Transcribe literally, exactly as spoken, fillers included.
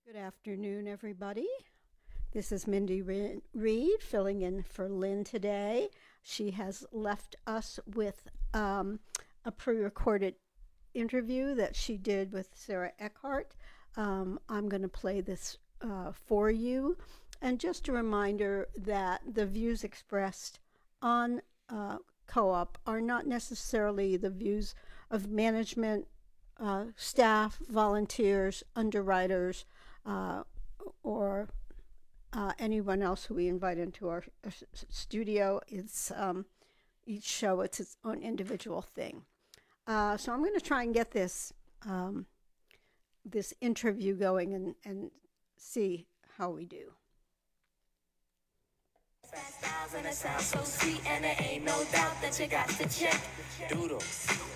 Good afternoon, everybody. This is Mindy Re- Reed filling in for Lynn today. She has left us with um, a pre recorded interview that she did with Sarah Eckhart. Um, I'm going to play this uh, for you. And just a reminder that the views expressed on uh, co op are not necessarily the views of management, uh, staff, volunteers, underwriters, uh, or uh, anyone else who we invite into our uh, studio. It's um, each show it's its own individual thing. Uh, so I'm going to try and get this um, this interview going and, and see how we do. Styles and it sounds so sweet, and there ain't no doubt that you got to check. Doodle.